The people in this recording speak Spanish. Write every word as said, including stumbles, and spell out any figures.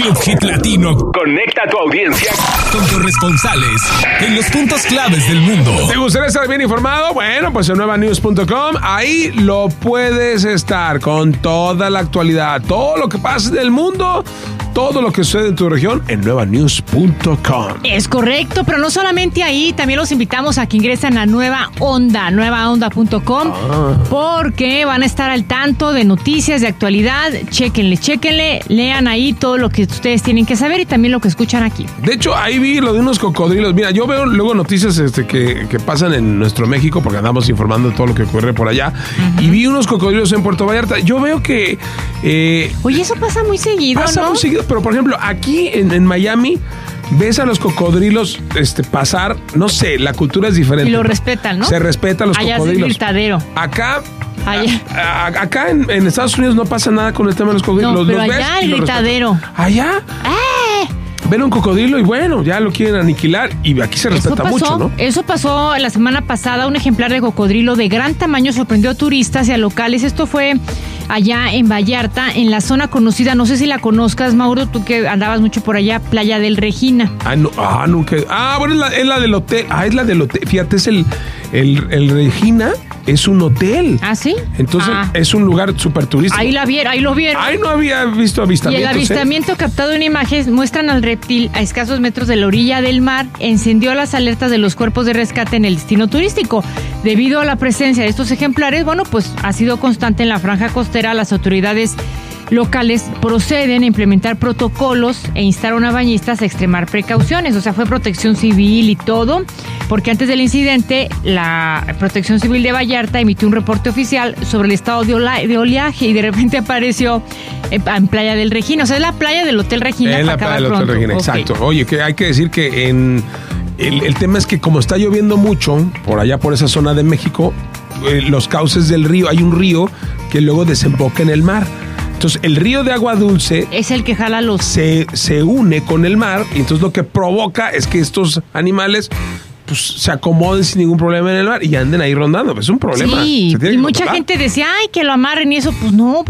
Club Hit Latino conecta a tu audiencia con corresponsales en los puntos claves del mundo. ¿Te gustaría estar bien informado? Bueno, pues en nueva news punto com, ahí lo puedes estar con toda la actualidad, todo lo que pasa en el mundo, todo lo que sucede en tu región en nueva news punto com. Es correcto, pero no solamente ahí, también los invitamos a que ingresen a Nueva Onda, nueva onda punto com, ah. porque van a estar al tanto de noticias de actualidad. Chéquenle, chéquenle, lean ahí todo lo que ustedes tienen que saber y también lo que escuchan aquí. De hecho, ahí vi lo de unos cocodrilos. Mira, yo veo luego noticias este, que, que pasan en nuestro México, porque andamos informando de todo lo que ocurre por allá, uh-huh. y vi unos cocodrilos en Puerto Vallarta. Yo veo que... Eh, Oye, eso pasa muy seguido, pasa ¿no? muy seguido, pero por ejemplo, aquí en, en Miami... ves a los cocodrilos este, pasar, no sé, la cultura es diferente. Y lo respetan, ¿no? Se respeta a los allá cocodrilos. Es el gritadero. Acá, allá, a, a, acá en, en Estados Unidos no pasa nada con el tema de los cocodrilos. No, los, pero los allá ves el gritadero. Allá. ¡Eh! Ven un cocodrilo y bueno, ya lo quieren aniquilar y aquí se respeta pasó, mucho, ¿no? Eso pasó la semana pasada. Un ejemplar de cocodrilo de gran tamaño sorprendió a turistas y a locales. Esto fue allá en Vallarta, en la zona conocida, no sé si la conozcas, Mauro, tú que andabas mucho por allá, Playa del Regina. Ah, no, ah, nunca. Ah, bueno, es la, es la del hotel. Ah, es la del hotel. Fíjate, es el, el, el Regina, es un hotel. ¿Ah, sí? Entonces, ah. es un lugar súper turístico. Ahí la vieron, ahí lo vieron. Ahí no había visto avistamientos. Y el avistamiento ¿eh? captado en imágenes muestran al reptil a escasos metros de la orilla del mar, encendió las alertas de los cuerpos de rescate en el destino turístico. Debido a la presencia de estos ejemplares, bueno, pues ha sido constante en la franja costera. Las autoridades locales proceden a implementar protocolos e instaron a bañistas a extremar precauciones. O sea, fue protección civil y todo, porque antes del incidente, la Protección Civil de Vallarta emitió un reporte oficial sobre el estado de, ola- de oleaje y de repente apareció en, en Playa del Regina. O sea, es la playa del Hotel Regina. Es la playa del Hotel Regina, okay. Exacto. Oye, que hay que decir que en el, el tema es que como está lloviendo mucho por allá, por esa zona de México, eh, los cauces del río, hay un río que luego desemboca en el mar. Entonces, el río de agua dulce... es el que jala los... Se, se une con el mar, y entonces lo que provoca es que estos animales pues, se acomoden sin ningún problema en el mar y anden ahí rondando. Es un problema. Sí, y mucha gente decía, ay, que lo amarren y eso. Pues no,